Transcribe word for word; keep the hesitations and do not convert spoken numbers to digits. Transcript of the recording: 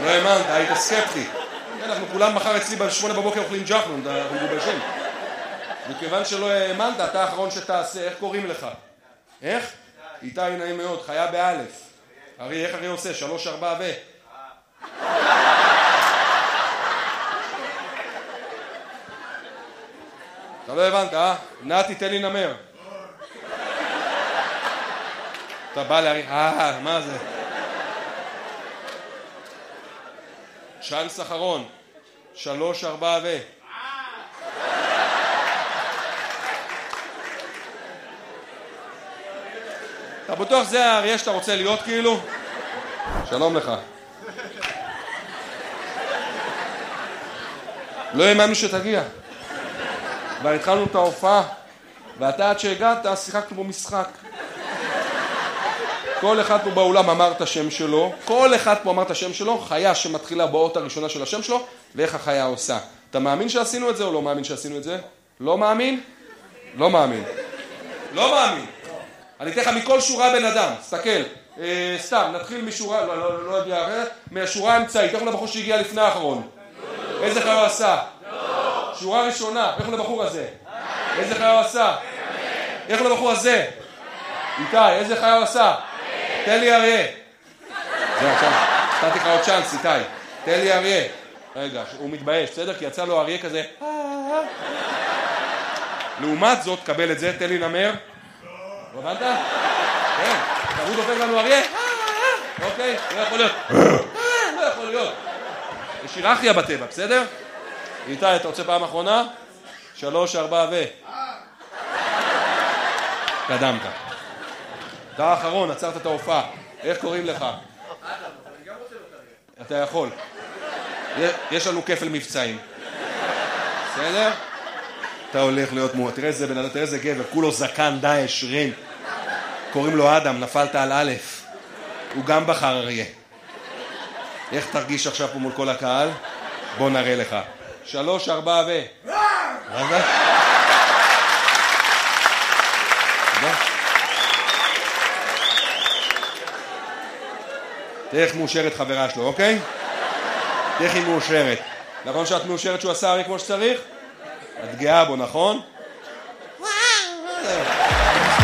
לא האמנת, היית סקפטי. אנחנו כולם מחר אצלי בשמונה בבוקר אוכלים ג'חנון, אנחנו מגובשים. מכיוון שלא האמנת, אתה האחרון שתעשה, איך קוראים לך? איך? איתי נעים מאוד, חיה באלף. ארי, איך ארי עושה? שלוש, ארבע ו... אתה לא הבנת, אה? נתי, תן לי נמר. אתה בא לארי, אה, מה זה? צ'אנס אחרון. שלוש, ארבע ו... אתה בטוח זה האריה שאתה רוצה להיות כאילו? שלום לך. לא האמנו שתגיע. כבר התחלנו את ההופעה, ואתה עד שהגעת שיחקנו במשחק. כל אחד פה באולם אמר את השם שלו, כל אחד פה אמר את השם שלו, חיה שמתחילה באות הראשונה של השם שלו, ואיך החיה עושה. אתה מאמין שעשינו את זה או לא מאמין שעשינו את זה? לא מאמין? לא מאמין. לא מאמין. אני אתן לך מכל שורה בן אדם, תסתכל. אה, סתם, נתחיל משורה, לא, לא, לא, לא יודע אחרת, מהשורה האמצעית. איך הוא לבחור שהגיע לפני האחרון? איזה חיה הוא עשה? שורה ראשונה, איך הוא לבחור הזה? איזה חיה הוא עשה? איך הוא לבחור הזה? איתי, איזה חיה הוא עשה? תן לי אריה. זה עכשיו, נתתי לך עוד צ'אנס, איתי. תן לי אריה. רגע, הוא מתבייש, בסדר? כי יצא לו אריה כזה. לעומת זאת, קבל את זה, תן לי נמר. לא הבנת? כן, הוא דופק לנו אריה. אוקיי, לא יכול להיות. לא יכול להיות. יש היררכיה בטבע, בסדר? איתי, אתה רוצה פעם אחרונה? שלוש, ארבע ו... קדמת. אתה האחרון, עצרת את ההופעה. איך קוראים לך? אתה יכול. יש לנו כפל מבצעים. בסדר? אתה הולך להיות מועט. תראה איזה בן אדם, תראה איזה גבר. כולו זקן, דאעש, רין. קוראים לו אדם, נפלת על א'. הוא גם בחר אריה. איך תרגיש עכשיו פה מול כל הקהל? בוא נראה לך. שלוש, ארבע ו... רגע. תראה איך מאושרת חברה שלו, אוקיי? תראה איך היא מאושרת. נכון שאת מאושרת שהוא עשה אריה כמו שצריך? את גאה בו, נכון?